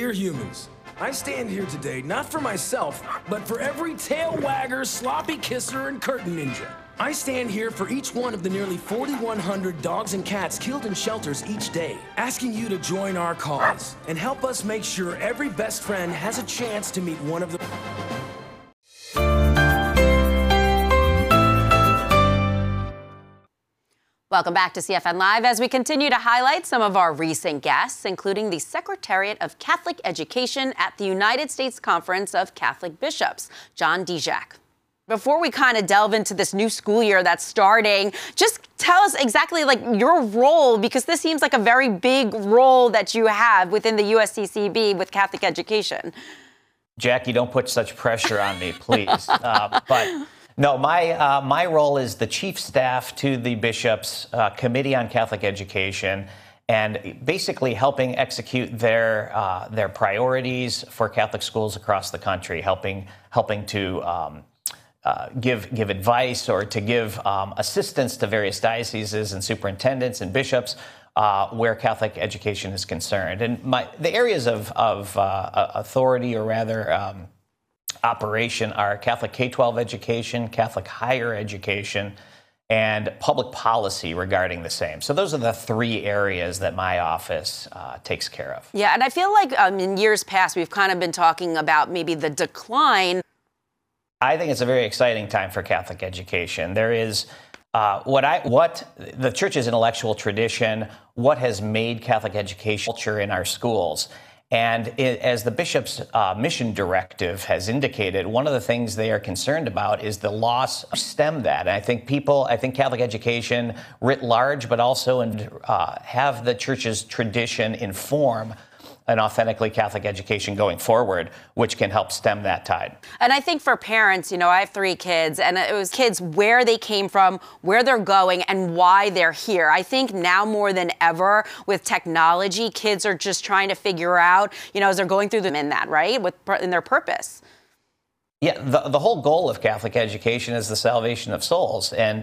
Dear humans, I stand here today not for myself, but for every tail wagger, sloppy kisser, and curtain ninja. I stand here for each one of the nearly 4,100 dogs and cats killed in shelters each day, asking you to join our cause and help us make sure every best friend has a chance to meet one of the... Welcome back to CFN Live as we continue to highlight some of our recent guests, including the Secretariat of Catholic Education at the United States Conference of Catholic Bishops, John Dijak. Before we kind of delve into this new school year that's starting, just tell us exactly like your role, because this seems like a very big role that you have within the USCCB with Catholic education. Jackie, don't put such pressure on me, please. But no, my role is the chief staff to the Bishops' Committee on Catholic Education, and basically helping execute their priorities for Catholic schools across the country, helping to give advice or to give assistance to various dioceses and superintendents and bishops where Catholic education is concerned. And the areas of authority, or rather operation, are Catholic K-12 education, Catholic higher education, and public policy regarding the same. So those are the three areas that my office takes care of. Yeah, and I feel like in years past, we've kind of been talking about maybe the decline. I think it's a very exciting time for Catholic education. There is what the Church's intellectual tradition, what has made Catholic education culture in our schools. And as the Bishop's mission directive has indicated, one of the things they are concerned about is the loss of STEM that. And I think Catholic education writ large, but also have the Church's tradition inform an authentically Catholic education going forward, which can help stem that tide. And I think for parents, I have 3 kids, and it was kids where they came from, where they're going, and why they're here. I think now more than ever with technology, kids are just trying to figure out, as they're going through them in that, right, in their purpose. Yeah, the whole goal of Catholic education is the salvation of souls. And